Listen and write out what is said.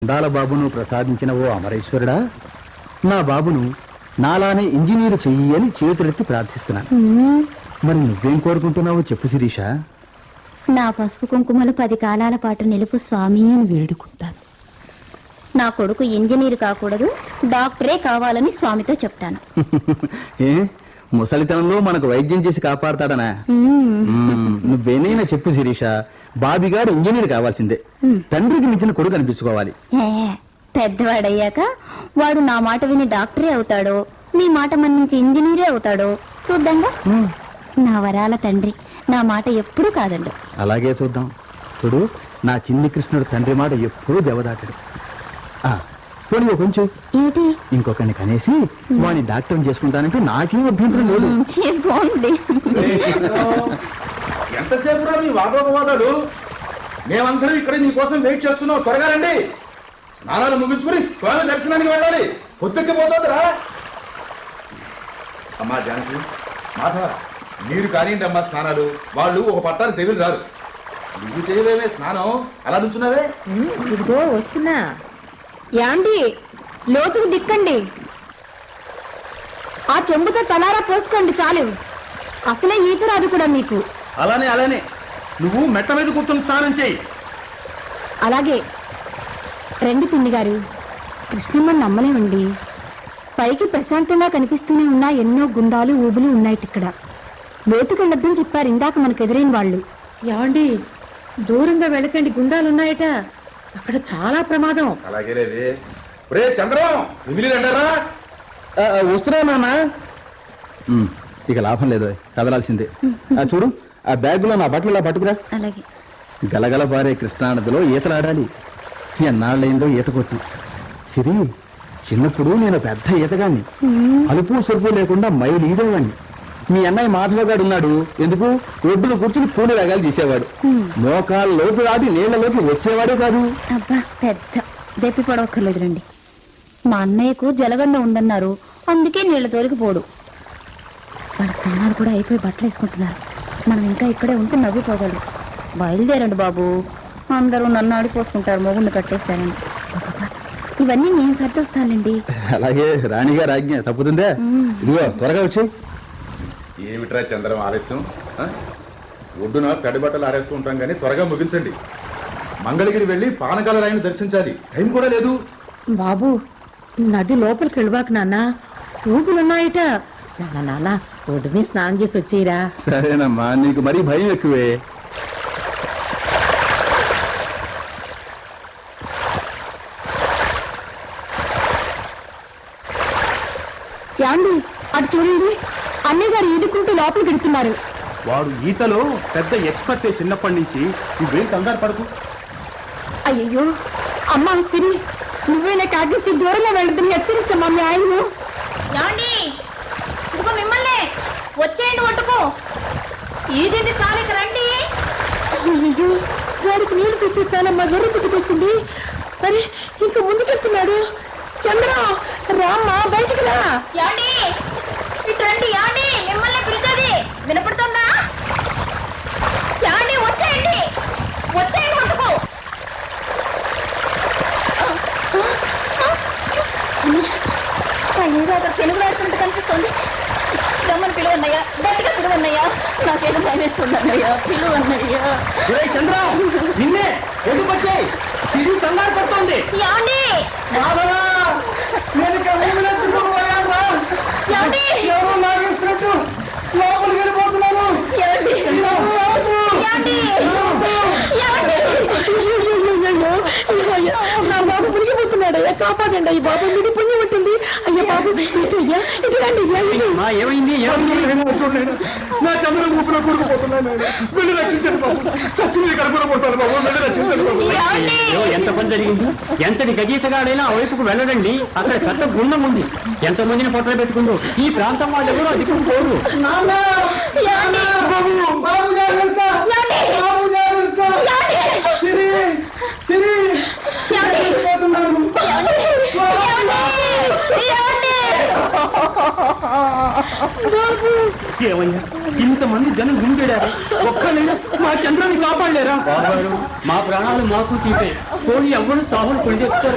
అందాల బాబును ప్రసాదించిన ఓ అమరేశ్వరుడా, నా బాబును నాలానే ఇంజనీరు చెయ్యి అని చేతులెత్తి ప్రార్థిస్తున్నాను. మరి నువ్వేం కోరుకుంటున్నావో చెప్పు శిరీష. నా పసుపు కుంకుమలు 10 కాలాల పాటు నిలుపు స్వామి అని వేడుకుంటాను. నా కొడుకు ఇంజనీరు కాకూడదు, డాక్టరే కావాలని స్వామితో చెప్తాను. ఏ ముసలితనంలో మనకు వైద్యం చేసి కాపాడతాడనా? నువ్వేనైనా చెప్పు శిరీష. బాబిగాడు ఇంజనీర్ కావాల్సిందే. తండ్రికి మించిన కొడుకు అనిపించుకోవాలి. పెద్దవాడయ్యాక వాడు నా మాట విని డాక్టరే అవుతాడో, మీ మాట మన్నించి ఇంజనీరే అవుతాడో చూద్దాంగా. నా వరాల తండ్రి నా మాట ఎప్పుడూ కాదండు. అలాగే చూద్దాం. చూడు, నా చిన్ని కృష్ణుడు తండ్రి మాట ఎప్పుడూ దెబ్బదాటాడు. పోనీ కొంచెం ఏంటి, ఇంకొకరిని కనేసి వాడిని డాక్టర్ చేసుకుంటానంటే నాకేం అభ్యంతరం లేదు. ఎంతసేపు రా మీ వాదోపవాదాలు? మేమందరం ఇక్కడ నీకోసం వెయిట్ చేస్తున్నాం. త్వరగా రండి. స్నానాలు ముగించుకుని స్వామి దర్శనానికి వెళ్ళాలి. పొద్దుక్కిపోతుందిరా. అమ్మా జానకి, మాధవ, మీరు కానివ్వండి అమ్మా స్నానాలు. వాళ్ళు ఒక పట్టానికి తెగులు రారు. నువ్వు చేయలేవే స్నానం, అలా నుంచున్నావే. ఇదిగో వస్తున్నా. యాండి, లోతుకు దిక్కండి. ఆ చెంబుతో తలారా పోసుకోండి చాలు. అసలే ఈత రాదు కూడా మీకు. అలానే నువ్వు మెట్ట మీద కూర్చొని స్నానం చేయి. అలాగే రండి పిండి గారు. కృష్ణమ్మని నమ్మలేమండి. పైకి ప్రశాంతంగా కనిపిస్తూనే ఉన్నా ఎన్నో గుండాలు ఊబులు ఉన్నాయి ఇక్కడ. లోతుకెళ్ళొద్దని చెప్పారు ఇందాక మనకు ఎదురైన వాళ్ళు. యాండి, దూరంగా వెళ్ళకండి, గుండాలున్నాయట. అక్కడ చాలా ప్రమాదం. అలాగే లేవే. రే చంద్రం, రండారా. వస్తున్నా నాన్న. ఇక లాభం లేదు, కదలాల్సిందే. చూడు, ఆ బ్యాగులో నా బట్టలు ఇలా పట్టుకురా. అలాగే. గలగల పారే కృష్ణానదిలో ఈతలాడాలి. ఎన్నాళ్ళైందో ఈత కొట్టి. సిరి, చిన్నప్పుడు నేను పెద్ద ఈతగాన్ని. అలుపు సొరుపు లేకుండా మైలు ఈదేవాడిని. మీ అన్నయ్య మాధవగాడు ఉన్నాడు. ఎందుకు? ఒడ్డును కూర్చుని పూలు రగాలు తీసేవాడు. మోకాళ్ళ లోపు దాటి నీళ్లలోకి వచ్చేవాడే కాదు. అబ్బా, పెద్ద దెప్పి పడవక్కర్లేదు రండి. మా అన్నయ్యకు జలగండ ఉందన్నారు, అందుకే నీళ్ల తోలికిపోడు. వాళ్ళ స్నానాలు కూడా అయిపోయి బట్టలు వేసుకుంటున్నారు. మనం ఇంకా ఇక్కడే ఉంటే నవ్వుకోగలరు. బయలుదేరండి బాబు. అందరూ నన్ను ఆడిపోసుకుంటారు మొగుండు కట్టేశారని. ఇవన్నీ నేను సర్దొస్తానండి. అలాగే, రాణిగారు ఆజ్ఞ తప్పుతుందే. ఇదిగో త్వరగా వచ్చి. ఏమిట్రా చంద్రం ఆలస్యం? ఒడ్డున తడి బట్టలు ఆరేస్తూ ఉంటాం కానీ త్వరగా ముగించండి. మంగళగిరి వెళ్ళి పానకాల రాయిని దర్శించాలి. టైం కూడా లేదు. బాబు, నది లోపలికి వెళ్ళబాక నాన్న, ఊపులున్నాయట. నాన్న, ఒడ్డు మీద స్నానం చేసి వచ్చేయరా. సరేనమ్మా, నీకు మరీ భయం ఎక్కువే. యాండి, అటు చూడండి, అన్నయ్య గారు ఈదుకుంటూ లోపలికి వెళ్తున్నారు. వాడు ఈతలో పెద్ద ఎక్స్పర్టే చిన్నప్పటి నుంచి. నువ్వేం కంగారు పడకు. అయ్యో అమ్మా సిరి, నువ్వేనా కాగేసి దూరంగా వెళ్తుంది హెచ్చరించమ్మా మీ ఆయన్ను. ఇదిగో మిమ్మల్ని, వచ్చేయండి ఒడ్డుకు. ఈదింది చాలు, ఇక రండి. అయ్యో, వాడికి నీళ్ళు చూస్తే చాలా మా గొర్రె పుట్టుకొస్తుంది. అరే, ఇంకా ముందుకెళ్తున్నాడు. చంద్ర, రామ్మా, బయటికి రా. యాండి, ఇటు రండి. యాండి, మిమ్మల్ని పిలుస్తుంది, వినపడుతుందా? యాండి, వచ్చేయండి ఒడ్డుకు. ఏదో అక్కడ పెనుగులాడుతుంటే కనిపిస్తుంది. రమ్మని పిలువన్నయ్యా, గట్టిగా పిలువన్నయ్యా. నాకేదో భయం వేస్తుంది అన్నయ్యా, పిలువన్నయ్యా. చంద్ర, నిన్నే ఎందుకొచ్చాయి? సిరి కంగారు పడుతోంది. యాండి, ఎవరు లాగేసినట్టు లోపలికి వెళ్ళిపోతున్నాను. నా బాబు మునిగిపోతున్నాడు. అయ్యా, కాపాడండి. అయ్యి బాబు, మీకు పుణ్యం ఉంటుంది. అయ్యా బాబు, ఇటు అయ్యా, ఇటు రండి. ఏమైంది? చూడలేదు, నా చంద్రం ఊపిలో కూరుకుపోతున్నాను. వెళ్ళి రక్షించండి బాబు. చచ్చి మీద కడుపుపోతాను బాబు. వెళ్ళి రక్షించండి బాబు. ఎంత పని జరిగింది? ఎంతటి గజీతగాడైనా ఆ వైపుకు వెళ్ళడండి. అక్కడ పెద్ద గుండం ఉంది. ఎంతమందిని పొట్టలు పెట్టుకుంటూ ఈ ప్రాంతం వాళ్ళు ఎవరు అధికం పోరు. ఏమయ్యా, ఇంతమంది జనం గుంజారు, ఒక్కలేరు మా చంద్రాన్ని కాపాడలేరా? మా ప్రాణాలు మాకు తీపే. పోయి ఎవరు సాగులు కొని చెప్తారు.